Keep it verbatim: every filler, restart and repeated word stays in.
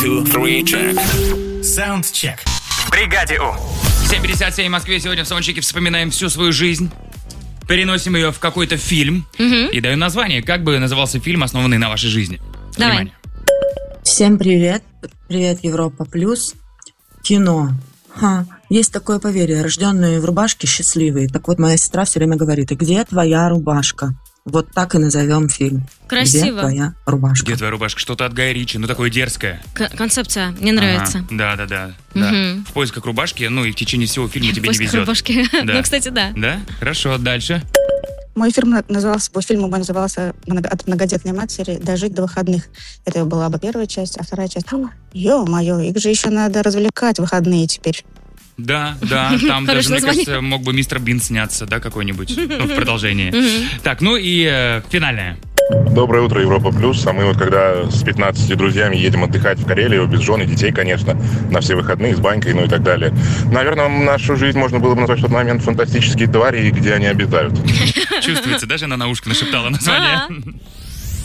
two, three, check. Soundcheck. В бригаде У. семь пятьдесят семь в Москве. Сегодня в Саундчеке вспоминаем всю свою жизнь. Переносим ее в какой-то фильм. Угу. И даю название. Как бы назывался фильм, основанный на вашей жизни? Давай. Внимание. Всем привет. Привет, Европа Плюс. Кино. Ха. Есть такое поверье. Рожденные в рубашке счастливые. Так вот, моя сестра все время говорит: и где твоя рубашка? Вот так и назовем фильм. Красиво. Где твоя рубашка? Где твоя рубашка? Что-то от Гая Ричи, ну такое дерзкое. К- концепция, мне нравится. Ага. Да, да, да. да. Угу. В поисках рубашки, ну и в течение всего фильма тебе В не поисках везет. рубашки. Да. Ну, кстати, да. Да? Хорошо, дальше. Мой фильм назывался, мой фильм мой назывался «От многодетной матери дожить до выходных». Это была бы первая часть, а вторая часть... Ё-моё, их же еще надо развлекать в выходные теперь. Да, да, там даже, мне название. кажется, мог бы мистер Бин сняться, да, какой-нибудь, ну, в продолжении. Так, ну и э, финальное. Доброе утро, Европа Плюс. А мы вот когда с пятнадцатью друзьями едем отдыхать в Карелию, без жен и детей, конечно, на все выходные, с банькой, ну и так далее. Наверное, нашу жизнь можно было бы назвать в тот момент «Фантастические твари» и «Где они обитают». Чувствуется, даже она на ушко нашептала название.